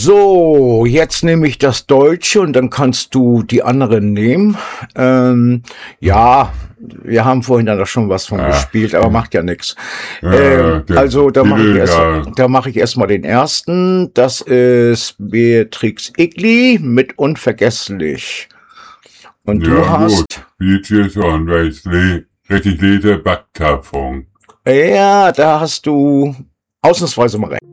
So, jetzt nehme ich das Deutsche und dann kannst du die anderen nehmen. Ja, wir haben vorhin dann doch schon was von gespielt, aber macht ja nichts. Also da mache ich erstmal den ersten. Das ist Beatrix Egli mit Unvergesslich. Und du hast... Beatrix und Rettigete Backkarpfen. Ja, da hast du ausnahmsweise mal recht.